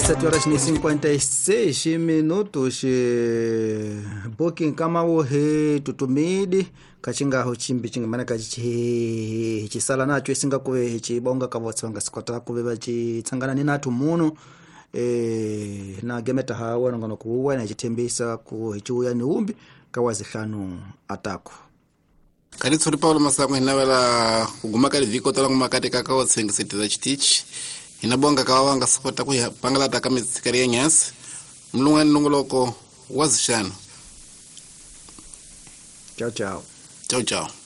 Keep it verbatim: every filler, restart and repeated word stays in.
sete horas e cinquenta e seis minutos. Booking kama uhe tutumidi kachinga ho chimbi chinga mana kachi chisala nacho isinga kuwe chibonga kavotsanga sikota kuwe bachi tsangana ni natu muno e na gemeta hawa ngono kuwa na chitembisa ku hichuya ni umbi kawazihlanu atako kani tsuri Paulo Masango hinawela kuguma kali viko tola ngumakati kakao tsengisitiza chitichi inabonga kawanga sapota ku pangala takamitsikari yenyasi mlunga nongoloko wazishano. Ciao ciao. Ciao ciao.